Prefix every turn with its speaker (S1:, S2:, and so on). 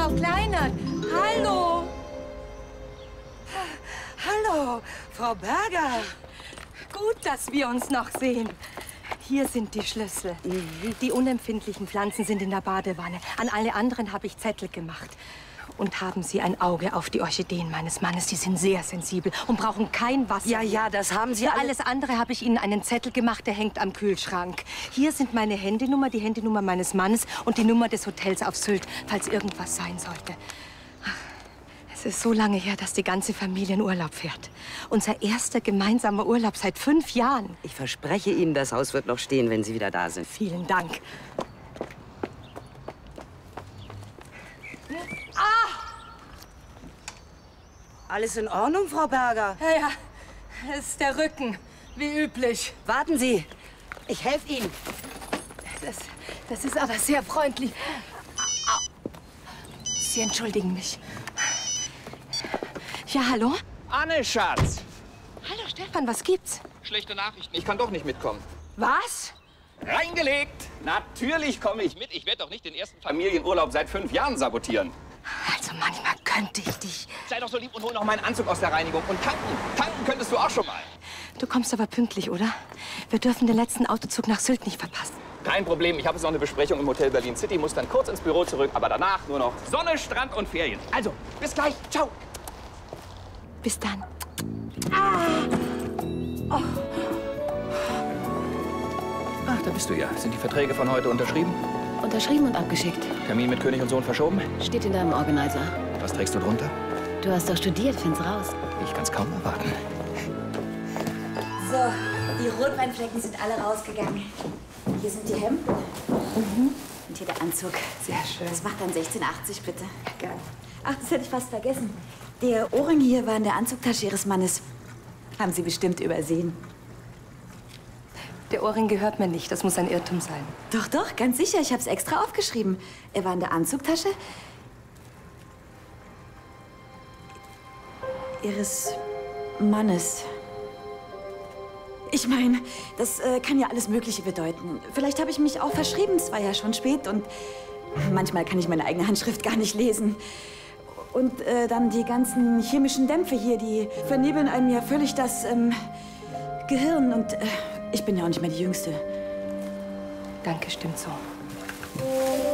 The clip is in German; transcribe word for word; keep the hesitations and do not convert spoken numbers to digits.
S1: Frau Kleinert. Hallo.
S2: Hallo, Frau Berger.
S1: Gut, dass wir uns noch sehen. Hier sind die Schlüssel. Mhm. Die unempfindlichen Pflanzen sind in der Badewanne. An alle anderen habe ich Zettel gemacht. Und haben Sie ein Auge auf die Orchideen meines Mannes. Die sind sehr sensibel und brauchen kein Wasser.
S2: Ja, ja, das haben Sie
S1: Für
S2: alles...
S1: alles andere habe ich Ihnen einen Zettel gemacht, der hängt am Kühlschrank. Hier sind meine Handynummer, die Handynummer meines Mannes und die Nummer des Hotels auf Sylt, falls irgendwas sein sollte. Es ist so lange her, dass die ganze Familie in Urlaub fährt. Unser erster gemeinsamer Urlaub seit fünf Jahren.
S2: Ich verspreche Ihnen, das Haus wird noch stehen, wenn Sie wieder da sind.
S1: Vielen Dank. Ah!
S2: Alles in Ordnung, Frau Berger?
S1: Ja, ja, es ist der Rücken, wie üblich.
S2: Warten Sie, ich helfe Ihnen.
S1: Das, das ist aber sehr freundlich. Sie entschuldigen mich. Ja, hallo?
S3: Anne, Schatz!
S1: Hallo, Stefan, was gibt's?
S3: Schlechte Nachrichten, ich kann doch nicht mitkommen.
S1: Was?
S3: Reingelegt! Natürlich komme ich mit. Ich werde doch nicht den ersten Familienurlaub seit fünf Jahren sabotieren.
S1: Also manchmal könnte ich dich...
S3: Sei doch so lieb und hol noch meinen Anzug aus der Reinigung. Und tanken, tanken könntest du auch schon mal.
S1: Du kommst aber pünktlich, oder? Wir dürfen den letzten Autozug nach Sylt nicht verpassen.
S3: Kein Problem, ich habe jetzt noch eine Besprechung im Hotel Berlin City, muss dann kurz ins Büro zurück, aber danach nur noch Sonne, Strand und Ferien. Also, bis gleich, ciao!
S1: Bis dann. Ah.
S3: Oh. Ach, da bist du ja. Sind die Verträge von heute unterschrieben?
S4: Unterschrieben und abgeschickt.
S3: Termin mit König und Sohn verschoben?
S4: Steht in deinem Organizer.
S3: Was trägst du drunter?
S4: Du hast doch studiert, find's raus.
S3: Ich kann's kaum erwarten.
S5: So, die Rotweinflecken sind alle rausgegangen. Hier sind die Hemden. Mhm. Und hier der Anzug.
S1: Sehr schön.
S5: Das macht dann sechzehn achtzig, bitte.
S1: Gern.
S5: Ach, das hätte ich fast vergessen. Der Ohrring hier war in der Anzugtasche Ihres Mannes. Haben Sie bestimmt übersehen.
S1: Der Ohrring gehört mir nicht. Das muss ein Irrtum sein.
S5: Doch, doch, ganz sicher. Ich habe es extra aufgeschrieben. Er war in der Anzugtasche Ihres Mannes. Ich meine, das äh, kann ja alles Mögliche bedeuten. Vielleicht habe ich mich auch verschrieben. Es war ja schon spät und manchmal kann ich meine eigene Handschrift gar nicht lesen. Und äh, dann die ganzen chemischen Dämpfe hier, die vernebeln einem ja völlig das ähm, Gehirn. Und äh, ich bin ja auch nicht mehr die Jüngste.
S1: Danke, stimmt so.